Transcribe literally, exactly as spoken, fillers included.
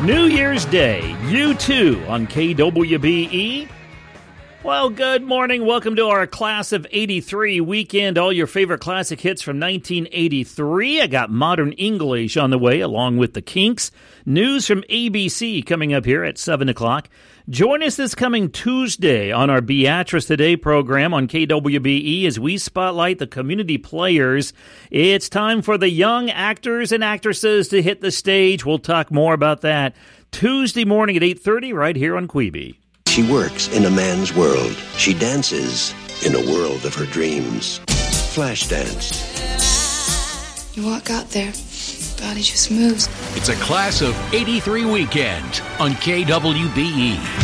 New Year's Day, U two on K W B E. Well, good morning. Welcome to our Class of eighty-three weekend. All your favorite classic hits from nineteen eighty-three. I got Modern English on the way, along with the Kinks. News from A B C coming up here at seven o'clock. Join us this coming Tuesday on our Beatrice Today program on K W B E as we spotlight the community players. It's time for the young actors and actresses to hit the stage. We'll talk more about that Tuesday morning at eight thirty right here on Queeby. She works in a man's world. She dances in a world of her dreams. Flash dance. You walk out there, body just moves. It's a Class of eighty-three weekend on K W B E.